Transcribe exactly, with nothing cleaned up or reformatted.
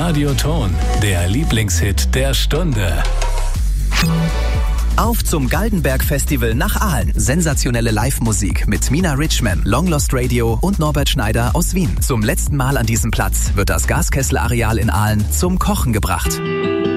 Radioton, der Lieblingshit der Stunde. Auf zum Galdenberg-Festival nach Aalen. Sensationelle Live-Musik mit Mina Richman, Long Lost Radio und Norbert Schneider aus Wien. Zum letzten Mal an diesem Platz wird das Gaskessel-Areal in Aalen zum Kochen gebracht.